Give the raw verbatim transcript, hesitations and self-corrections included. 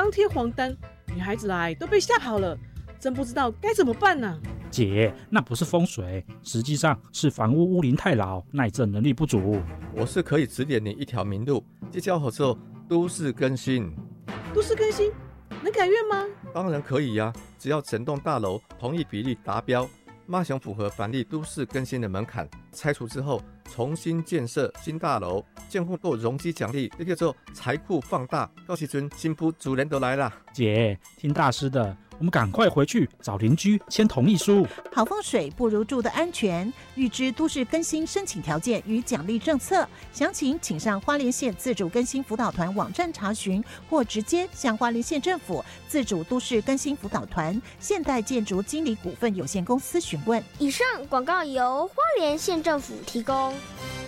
刚贴黄单，女孩子来都被吓跑了，真不知道该怎么办呢。 姐，那不是风水，实际上是房屋屋龄太老，耐震能力不足。 我是可以指点你一条明路，这叫合作都市更新。 都市更新能改院吗？ 当然可以呀、啊，只要整栋大楼同意比例达标，马上符合凡例都市更新的门槛，拆除之后重新建设新大楼，建户够容积奖励，这叫做财库放大。到时阵新妇主人都来了。 姐，听大师的，我们赶快回去找邻居签同意书。 好风水不如住得安全。预知都市更新申请条件与奖励政策，详情请上花莲县自主更新辅导团网站查询，或直接向花莲县政府自主都市更新辅导团现代建筑经理股份有限公司询问。 以上广告由花莲县政府提供。